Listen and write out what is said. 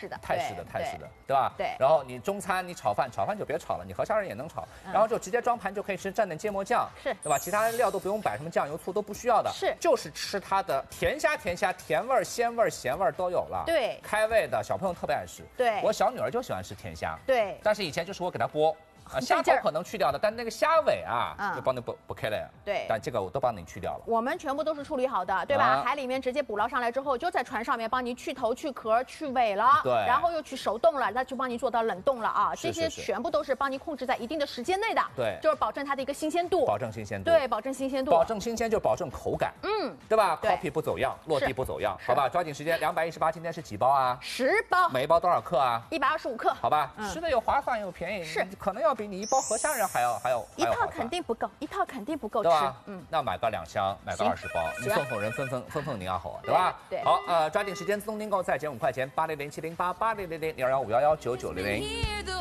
式的， 泰式的，对吧？ 对。 然后你中餐，你炒饭就别炒了，你河虾仁也能炒，然后就直接装盘就可以吃，蘸点芥末酱， 是， 对吧？其他料都不用摆，什么酱油、醋都不需要的， 是， 就是吃它的甜虾，甜味儿、鲜味儿、咸味儿都有了。 对， 开胃的小朋友特别爱吃。 对， 我小女儿就喜欢吃甜虾。 对， 但是以前就是我给她剥。虾头可能去掉的，但那个虾尾就帮你剥开了呀。 对， 但这个我都帮你去掉了。 我们全部都是处理好的，对吧？海里面直接捕捞上来之后，就在船上面帮你去头、去壳、去尾了。 对。 然后又去手冻了，那就帮你做到冷冻了啊。这些全部都是帮你控制在一定的时间内的。 对。 就是保证它的一个新鲜度。 保证新鲜度。 对，保证新鲜度。 保证新鲜就保证口感。对吧 ？copy 不走样，落地不走样，好吧？抓紧时间，218，今天是几包啊 ？10包。 每一包多少克啊 ？125克。 好吧，吃的又划算又便宜， 是， 可能要比你一包河虾仁还要一套肯定不够，一套肯定不够吃。 那买个2箱，买个20包，你送人分你也好，对吧？ 对。 好，抓紧时间自动订购，再减5块钱，80070880000215119900。